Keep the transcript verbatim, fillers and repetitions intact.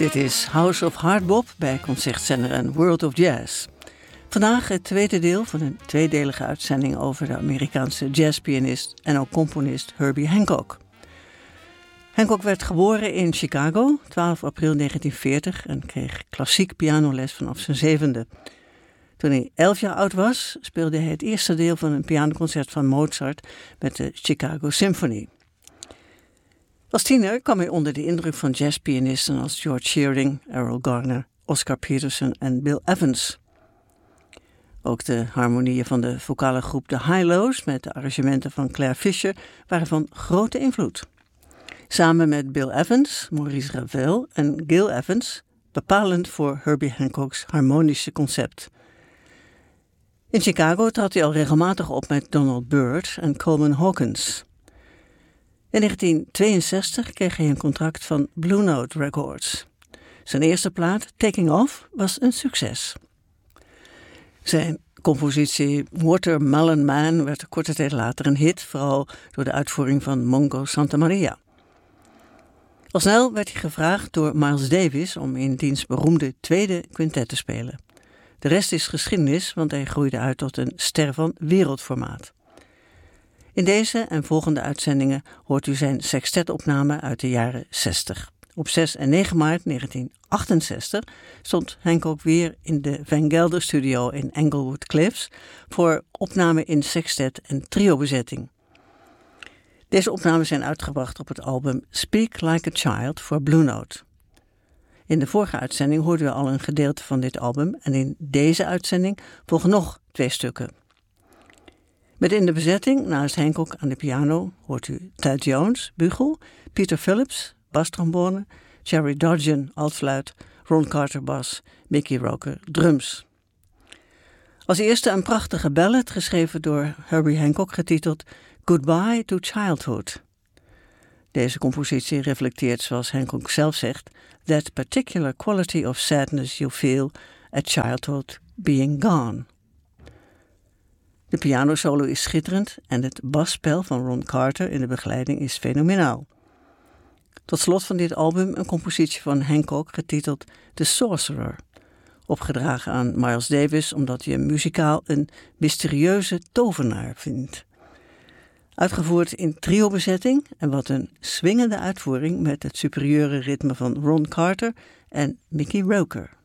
Dit is House of Hardbop bij concertzender en World of Jazz. Vandaag het tweede deel van een tweedelige uitzending over de Amerikaanse jazzpianist en ook componist Herbie Hancock. Hancock werd geboren in Chicago, twaalf april negentien veertig, en kreeg klassiek pianoles vanaf zijn zevende. Toen hij elf jaar oud was, speelde hij het eerste deel van een pianoconcert van Mozart met de Chicago Symphony. Als tiener kwam hij onder de indruk van jazzpianisten als George Shearing, Errol Garner, Oscar Peterson en Bill Evans. Ook de harmonieën van de vocale groep The Hi-Lo's met de arrangementen van Claire Fischer waren van grote invloed. Samen met Bill Evans, Maurice Ravel en Gil Evans, bepalend voor Herbie Hancock's harmonische concept. In Chicago trad hij al regelmatig op met Donald Byrd en Coleman Hawkins. In negentien tweeënzestig kreeg hij een contract van Blue Note Records. Zijn eerste plaat, Taking Off, was een succes. Zijn compositie Watermelon Man werd korte tijd later een hit, vooral door de uitvoering van Mongo Santamaria. Al snel werd hij gevraagd door Miles Davis om in diens beroemde tweede quintet te spelen. De rest is geschiedenis, want hij groeide uit tot een ster van wereldformaat. In deze en volgende uitzendingen hoort u zijn sextetopname uit de jaren zestig. Op zes en negen maart negentien achtenzestig stond Hancock weer in de Van Gelder Studio in Englewood Cliffs voor opname in sextet en trio-bezetting. Deze opnames zijn uitgebracht op het album Speak Like a Child voor Blue Note. In de vorige uitzending hoorden we al een gedeelte van dit album en in deze uitzending volgen nog twee stukken. Met in de bezetting, naast Hancock aan de piano, hoort u Thad Jones, bugel, Peter Phillips, bastrombone, Jerry Dodgen, altfluit, Ron Carter, bas, Mickey Roker, drums. Als eerste een prachtige ballad, geschreven door Herbie Hancock, getiteld Goodbye to Childhood. Deze compositie reflecteert, zoals Hancock zelf zegt, that particular quality of sadness you feel at childhood being gone. De pianosolo is schitterend en het basspel van Ron Carter in de begeleiding is fenomenaal. Tot slot van dit album een compositie van Hancock getiteld The Sorcerer, opgedragen aan Miles Davis omdat hij hem muzikaal een mysterieuze tovenaar vindt. Uitgevoerd in trio-bezetting en wat een swingende uitvoering met het superieure ritme van Ron Carter en Mickey Roker.